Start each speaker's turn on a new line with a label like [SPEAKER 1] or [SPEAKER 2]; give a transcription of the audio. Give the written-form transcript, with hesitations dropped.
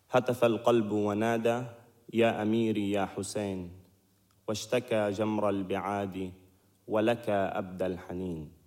[SPEAKER 1] هتف القلب ونادى يا أميري يا حسين، واشتكى جمر البعاد ولك أبدى الحنين.